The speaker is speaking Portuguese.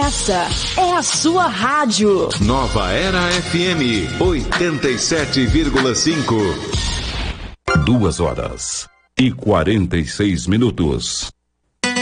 Essa é a sua rádio. Nova Era FM 87,5. 2 horas e 46 minutos.